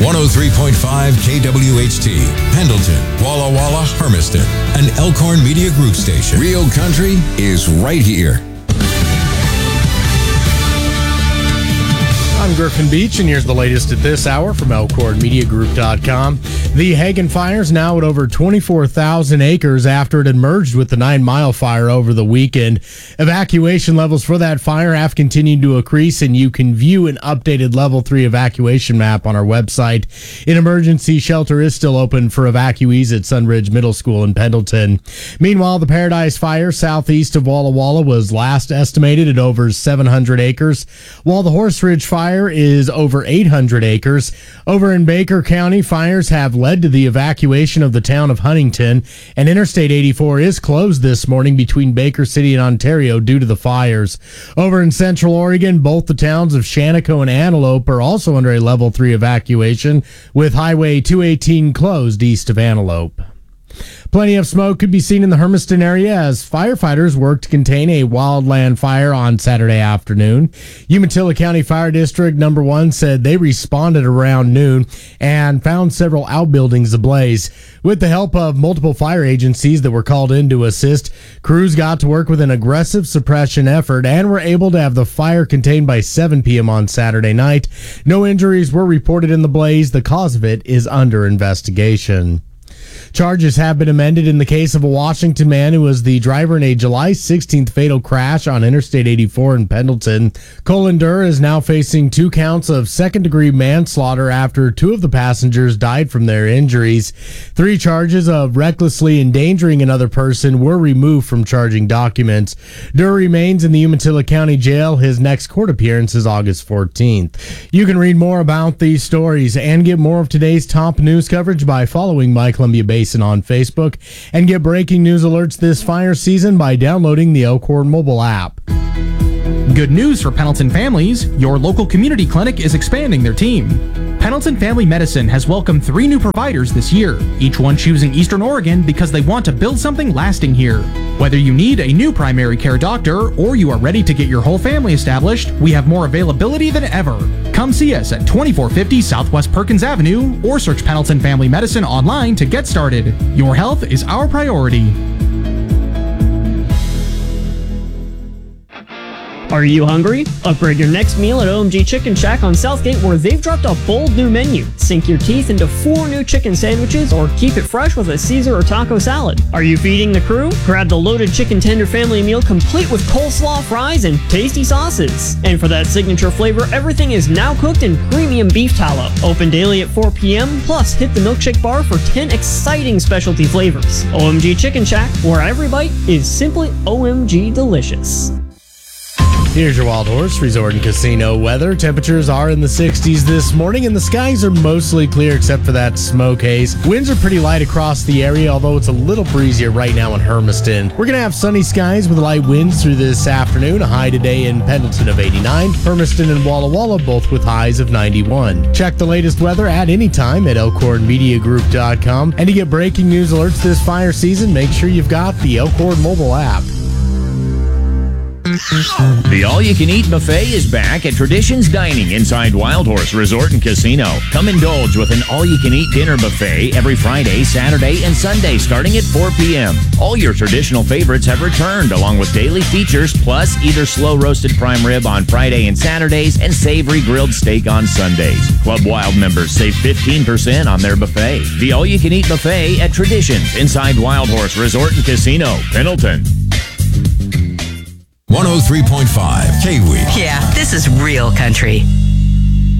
103.5 KWHT, Pendleton, Walla Walla, Hermiston, an Elkhorn Media Group station. Real country is right here. I'm Griffin Beach, and here's the latest at this hour from ElkhornMediaGroup.com. The Hagen Fire is now at over 24,000 acres after it emerged with the 9 Mile fire over the weekend. Evacuation levels for that fire have continued to increase, and you can view an updated Level 3 evacuation map on our website. An emergency shelter is still open for evacuees at Sunridge Middle School in Pendleton. Meanwhile, the Paradise Fire southeast of Walla Walla was last estimated at over 700 acres, while the Horse Ridge Fire is over 800 acres. Over in Baker County, fires have led to the evacuation of the town of Huntington, and Interstate 84 is closed this morning between Baker City and Ontario due to the fires. Over in Central Oregon, both the towns of Shaniko and Antelope are also under a Level 3 evacuation, with Highway 218 closed east of Antelope. Plenty of smoke could be seen in the Hermiston area as firefighters worked to contain a wildland fire on Saturday afternoon. Umatilla County Fire District Number 1 said they responded around noon and found several outbuildings ablaze. With the help of multiple fire agencies that were called in to assist, crews got to work with an aggressive suppression effort and were able to have the fire contained by 7 p.m. on Saturday night. No injuries were reported in the blaze. The cause of it is under investigation. Charges have been amended in the case of a Washington man who was the driver in a July 16th fatal crash on Interstate 84 in Pendleton. Colin Durr is now facing 2 counts of second-degree manslaughter after 2 of the passengers died from their injuries. 3 charges of recklessly endangering another person were removed from charging documents. Durr remains in the Umatilla County Jail. His next court appearance is August 14th. You can read more about these stories and get more of today's top news coverage by following My Columbia Basin on Facebook, and get breaking news alerts this fire season by downloading the Elkhorn mobile app. Good news for Pendleton families. Your local community clinic is expanding their team. Pendleton Family Medicine has welcomed 3 new providers this year, each one choosing Eastern Oregon because they want to build something lasting here. Whether you need a new primary care doctor or you are ready to get your whole family established, we have more availability than ever. Come see us at 2450 Southwest Perkins Avenue or search Pendleton Family Medicine online to get started. Your health is our priority. Are you hungry? Upgrade your next meal at OMG Chicken Shack on Southgate, where they've dropped a bold new menu. Sink your teeth into 4 new chicken sandwiches or keep it fresh with a Caesar or taco salad. Are you feeding the crew? Grab the loaded chicken tender family meal complete with coleslaw, fries, and tasty sauces. And for that signature flavor, everything is now cooked in premium beef tallow. Open daily at 4 p.m. Plus, hit the milkshake bar for 10 exciting specialty flavors. OMG Chicken Shack, where every bite is simply OMG delicious. Here's your Wild Horse Resort and Casino weather. Temperatures are in the 60s this morning, and the skies are mostly clear except for that smoke haze. Winds are pretty light across the area, although it's a little breezier right now in Hermiston. We're going to have sunny skies with light winds through this afternoon. A high today in Pendleton of 89. Hermiston and Walla Walla both with highs of 91. Check the latest weather at any time at ElkhornMediaGroup.com. And to get breaking news alerts this fire season, make sure you've got the Elkhorn mobile app. The all-you-can-eat buffet is back at Traditions Dining inside Wild Horse Resort and Casino. Come indulge with an all-you-can-eat dinner buffet every Friday, Saturday, and Sunday starting at 4 p.m. All your traditional favorites have returned, along with daily features, plus either slow-roasted prime rib on Friday and Saturdays and savory grilled steak on Sundays. Club Wild members save 15% on their buffet. The all-you-can-eat buffet at Traditions inside Wild Horse Resort and Casino, Pendleton. 103.5 KWEEK. Yeah, this is real country.